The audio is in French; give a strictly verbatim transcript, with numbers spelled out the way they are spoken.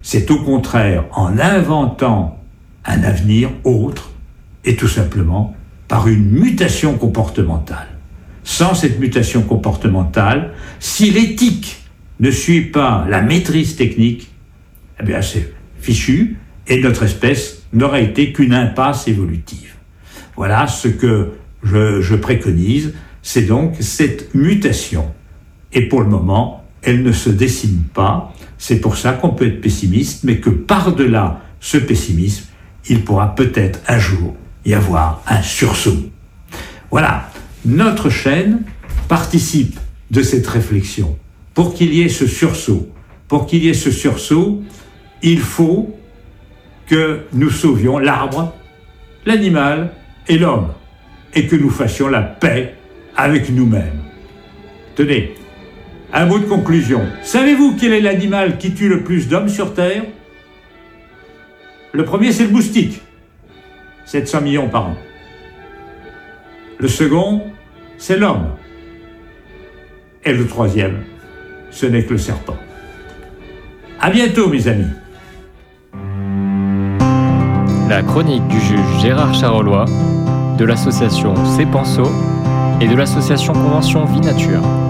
c'est au contraire en inventant un avenir autre, et tout simplement par une mutation comportementale. Sans cette mutation comportementale, si l'éthique ne suit pas la maîtrise technique, eh bien c'est fichu, et notre espèce n'aurait été qu'une impasse évolutive. Voilà ce que je, je préconise, c'est donc cette mutation. Et pour le moment, elle ne se dessine pas. C'est pour ça qu'on peut être pessimiste, mais que par-delà ce pessimisme, il pourra peut-être un jour y avoir un sursaut. Voilà, notre chaîne participe de cette réflexion. Pour qu'il y ait ce sursaut, pour qu'il y ait ce sursaut, il faut que nous sauvions l'arbre, l'animal et l'homme, et que nous fassions la paix avec nous-mêmes. Tenez, un mot de conclusion. Savez-vous quel est l'animal qui tue le plus d'hommes sur Terre ? Le premier, c'est le moustique, sept cents millions par an. Le second, c'est l'homme. Et le troisième, ce n'est que le serpent. À bientôt, mes amis. La chronique du juge Gérard Charolois, de l'association C'est Penseau et de l'association Convention Vie Nature.